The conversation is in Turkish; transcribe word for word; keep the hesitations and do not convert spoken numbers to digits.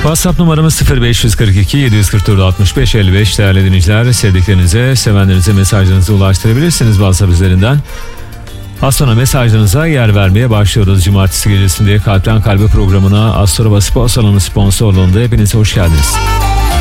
WhatsApp numaramız sıfır beş yüz kırk iki yedi yüz kırk dört altmış beş elli beş. Değerli dinleyiciler, sevdiklerinize, sevenlerinize mesajlarınızı ulaştırabilirsiniz WhatsApp üzerinden. Az sonra mesajlarınıza yer vermeye başlıyoruz. Cumartesi gecesinde Kalpten Kalbe programına Astoraba Spor Salonu sponsorluğunda hepiniz hoş geldiniz.